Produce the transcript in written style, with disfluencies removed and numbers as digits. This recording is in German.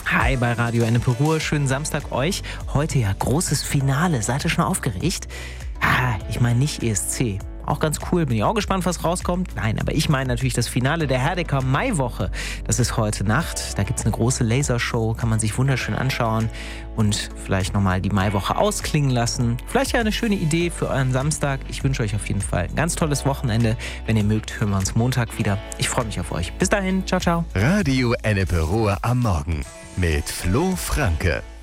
Hi bei Radio Ennepe Ruhr, schönen Samstag euch. Heute ja großes Finale, seid ihr schon aufgeregt? Ich meine nicht ESC. Auch ganz cool, bin ich auch gespannt, was rauskommt. Nein, aber ich meine natürlich das Finale der Herdecker Maiwoche. Das ist heute Nacht, da gibt es eine große Lasershow, kann man sich wunderschön anschauen und vielleicht nochmal die Maiwoche ausklingen lassen. Vielleicht ja eine schöne Idee für euren Samstag. Ich wünsche euch auf jeden Fall ein ganz tolles Wochenende. Wenn ihr mögt, hören wir uns Montag wieder. Ich freue mich auf euch. Bis dahin, ciao, ciao. Radio Ennepe Ruhr am Morgen mit Flo Franke.